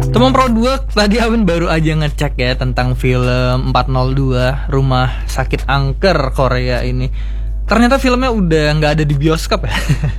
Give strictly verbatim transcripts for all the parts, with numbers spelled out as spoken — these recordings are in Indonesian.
Teman Pro dua, tadi Awen baru aja ngecek ya tentang film empat nol dua Rumah Sakit Angker Korea ini. Ternyata filmnya udah nggak ada di bioskop ya.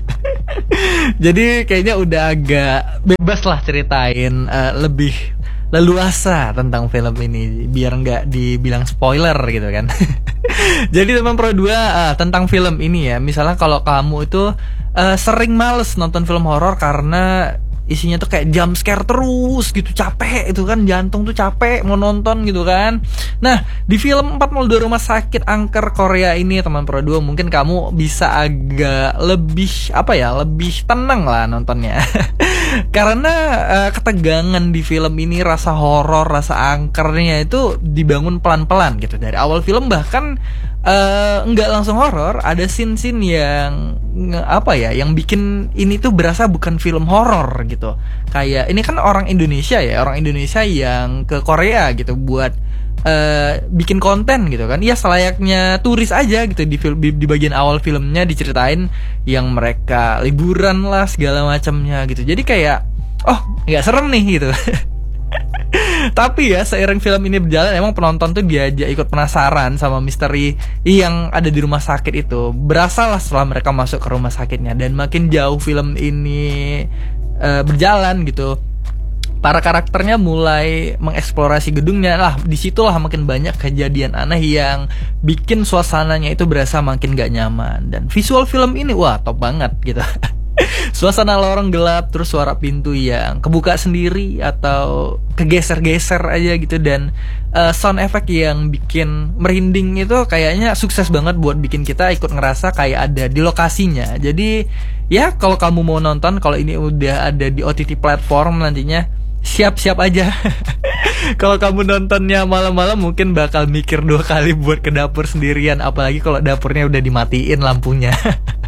Jadi kayaknya udah agak bebas lah ceritain uh, lebih leluasa tentang film ini, biar nggak dibilang spoiler gitu kan. Jadi teman Pro dua, uh, tentang film ini ya, misalnya kalau kamu itu uh, sering males nonton film horor karena isinya tuh kayak jump scare terus gitu, capek itu kan, jantung tuh capek mau nonton gitu kan. Nah, di film empat nol dua Rumah Sakit Angker Korea ini teman Pro dua, mungkin kamu bisa agak lebih apa ya, lebih tenang lah nontonnya. Karena uh, ketegangan di film ini, rasa horor, rasa angkernya itu dibangun pelan-pelan gitu. Dari awal film bahkan uh, nggak langsung horor, ada scene-scene yang nge- apa ya, yang bikin ini tuh berasa bukan film horor gitu. Kayak ini kan orang Indonesia ya, orang Indonesia yang ke Korea gitu buat uh, bikin konten gitu kan. Iya, selayaknya turis aja gitu. Di, film, di, di bagian awal filmnya diceritain yang mereka liburan lah segala macamnya gitu. Jadi kayak oh nggak serem nih gitu. Tapi ya seiring film ini berjalan, emang penonton tuh diajak ikut penasaran sama misteri yang ada di rumah sakit itu. Berasalah setelah mereka masuk ke rumah sakitnya, dan makin jauh film ini uh, berjalan gitu, para karakternya mulai mengeksplorasi gedungnya. Lah disitulah makin banyak kejadian aneh yang bikin suasananya itu berasa makin gak nyaman. Dan visual film ini wah top banget gitu. Suasana lorong gelap, terus suara pintu yang kebuka sendiri atau kegeser-geser aja gitu, dan uh, sound effect yang bikin merinding itu kayaknya sukses banget buat bikin kita ikut ngerasa kayak ada di lokasinya. Jadi ya kalau kamu mau nonton, kalau ini udah ada di O T T platform nantinya, siap-siap aja. Kalau kamu nontonnya malam-malam mungkin bakal mikir dua kali buat ke dapur sendirian, apalagi kalau dapurnya udah dimatiin lampunya.